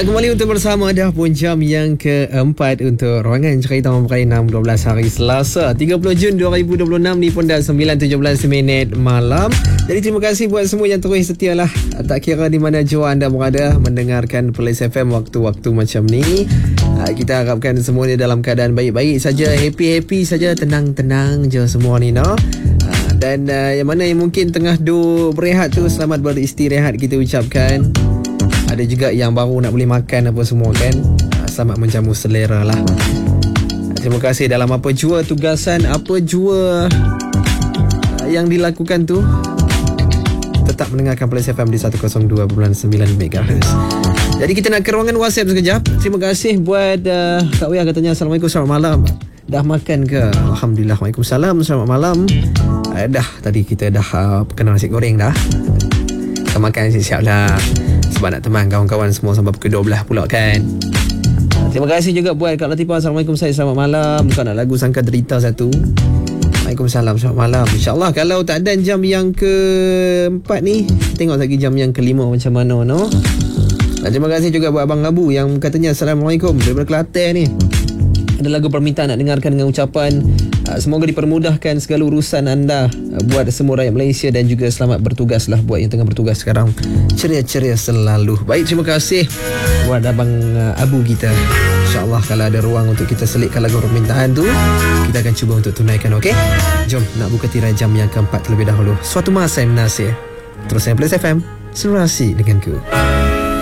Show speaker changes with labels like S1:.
S1: Ya, kembali untuk bersama dah pun jam yang keempat untuk ruangan cerita memperkaya 6-12 hari Selasa 30 Jun 2026 ni pun dah 9.17 minit malam. Jadi terima kasih buat semua yang terus setia lah. Tak kira di mana jua anda berada mendengarkan Perlis FM waktu-waktu macam ni. Kita harapkan semuanya dalam keadaan baik-baik saja, happy-happy saja, tenang-tenang je semua ni, no? Dan yang mana yang mungkin tengah berehat tu, selamat beristirahat kita ucapkan. Ada juga yang baru nak boleh makan apa semua kan, selamat menjamu selera lah. Terima kasih dalam apa jua tugasan, apa jua yang dilakukan tu, tetap mendengarkan Perlis FM di 102.9 MHz. Jadi kita nak ke ruangan WhatsApp sekejap. Terima kasih buat Kak Wia katanya Assalamualaikum, selamat malam. Dah makan ke? Alhamdulillah, Waalaikumsalam, selamat malam. Dah, tadi kita dah kena nasi goreng dah. Kita makan siap-siap lah, sebab nak teman kawan-kawan semua sampai pukul 12 pula kan. Terima kasih juga buat Kak Latifah. Assalamualaikum, saya selamat malam. Bukan nak lagu Sangka Derita satu. Waalaikumsalam, selamat malam. InsyaAllah kalau tak ada jam yang keempat ni, tengok lagi jam yang kelima macam mana, no? Dan terima kasih juga buat Abang Abu yang katanya Assalamualaikum daripada Kelantan ni. Ada lagu permintaan nak dengarkan dengan ucapan semoga dipermudahkan segala urusan anda buat semua rakyat Malaysia, dan juga selamat bertugas lah buat yang tengah bertugas sekarang. Ceria-ceria selalu. Baik, terima kasih buat Abang Abu kita. InsyaAllah kalau ada ruang untuk kita selitkan lagu permintaan tu, kita akan cuba untuk tunaikan, okey? Jom nak buka tirai jam yang keempat terlebih dahulu. Suatu masa yang menasih. Terus yang Perlis FM, serasi denganku.